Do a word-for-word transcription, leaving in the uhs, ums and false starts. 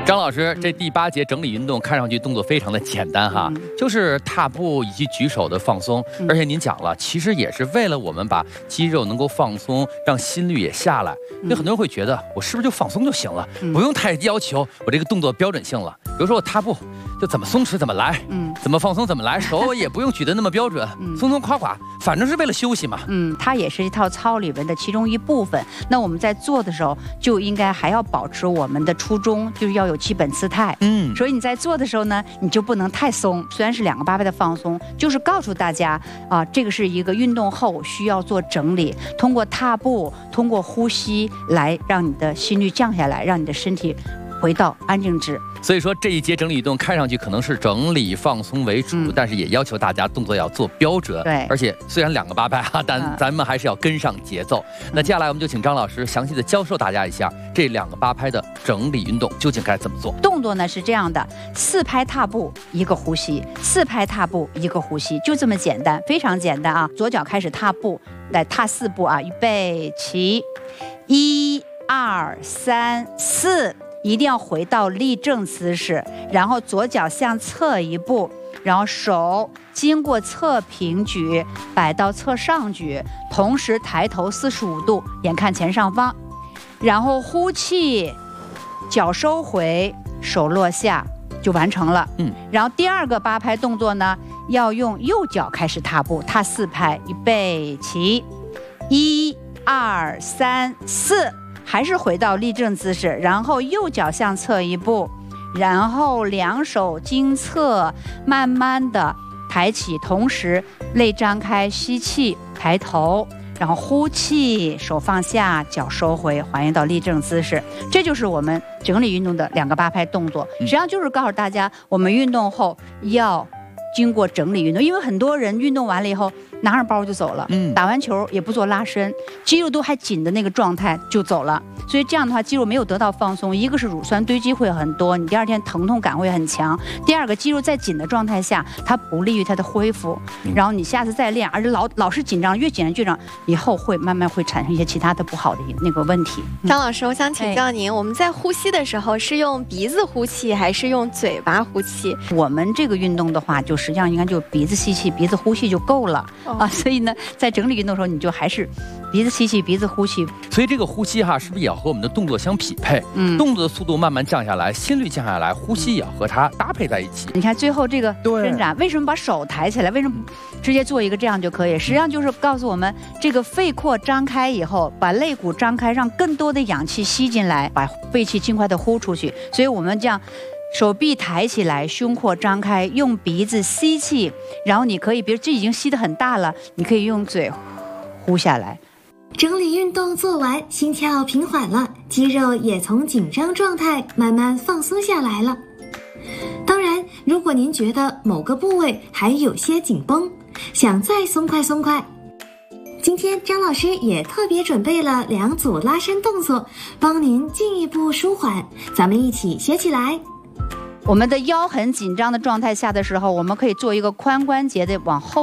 张老师，这第八节整理运动看上去动作非常的简单哈，嗯、就是踏步以及举手的放松，嗯、而且您讲了，其实也是为了我们把肌肉能够放松，让心率也下来。所以很多人会觉得，我是不是就放松就行了，嗯、不用太要求我这个动作标准性了。比如说我踏步，就怎么松弛怎么来，嗯，怎么放松怎么来，手也不用举得那么标准，嗯、松松垮垮，反正是为了休息嘛。 嗯，它也是一套操里边的其中一部分。那我们在做的时候，就应该还要保持我们的初衷，就是要有基本姿态。嗯，所以你在做的时候呢，你就不能太松。虽然是两个八拍的放松，就是告诉大家啊，这个是一个运动后需要做整理，通过踏步，通过呼吸来让你的心率降下来，让你的身体回到安静值。 所以说这一节整理运动看上去可能是整理放松为主，嗯、但是也要求大家动作要做标准。 对， 而且虽然两个八拍哈，但咱们还是要跟上节奏。嗯、那接下来我们就请张老师详细的教授大家一下这两个八拍的整理运动究竟该怎么做。 动作呢是这样的：四拍踏步一个呼吸，四拍踏步一个呼吸，就这么简单，非常简单啊！左脚开始踏步，来踏四步啊，预备起，一二三四。一定要回到立正姿势，然后左脚向侧一步，然后手经过侧平举摆到侧上举，同时抬头四十五度，眼看前上方，然后呼气，脚收回，手落下，就完成了。嗯，然后第二个八拍动作呢，要用右脚开始踏步，踏四拍，预备起，一二三四。还是回到立正姿势，然后右脚向侧一步，然后两手经侧慢慢的抬起，同时肋张开，吸气抬头，然后呼气，手放下，脚收回，还原到立正姿势。这就是我们整理运动的两个八拍动作，实际上就是告诉大家，我们运动后要经过整理运动，因为很多人运动完了以后拿上包就走了，嗯，打完球也不做拉伸，肌肉都还紧的那个状态就走了，所以这样的话肌肉没有得到放松，一个是乳酸堆积会很多，你第二天疼痛感会很强，第二个肌肉在紧的状态下它不利于它的恢复，嗯、然后你下次再练，而且老老是紧张，越紧张越紧张，以后会慢慢会产生一些其他的不好的那个问题。 张老师，我想请教您，哎、我们在呼吸的时候是用鼻子呼气还是用嘴巴呼气？ 我们这个运动的话，就实际上应该就鼻子吸气，鼻子呼气就够了。啊，所以呢，在整理运动的时候，你就还是鼻子吸气，鼻子呼气。 所以这个呼吸哈，是不是也要和我们的动作相匹配？嗯，动作的速度慢慢降下来，心率降下来，呼吸也要和它搭配在一起。 你看最后这个伸展，为什么把手抬起来？为什么直接做一个这样就可以？实际上就是告诉我们，这个肺廓张开以后，把肋骨张开，让更多的氧气吸进来，把废气尽快的呼出去。所以我们这样。手臂抬起来，胸廓张开，用鼻子吸气，然后你可以，比如这已经吸得很大了，你可以用嘴呼下来。 整理运动做完，心跳平缓了，肌肉也从紧张状态慢慢放松下来了。当然，如果您觉得某个部位还有些紧绷，想再松快松快，今天张老师也特别准备了两组拉伸动作，帮您进一步舒缓，咱们一起学起来。 我们的腰很紧张的状态下的时候，我们可以做一个髋关节的往后